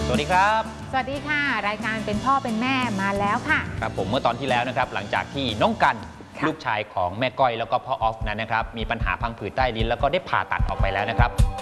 สวัสดีครับสวัสดีค่ะรายการเป็นพ่อเป็นแม่มาแล้วค่ะครับผมเมื่อตอนที่แล้วนะครับหลังจากที่น้องกันลูกชายของแม่ก้อยแล้วก็พ่อออฟนั้นนะครับมีปัญหาพังผืดใต้ลิ้นแล้วก็ได้ผ่าตัดออกไปแล้วนะครับ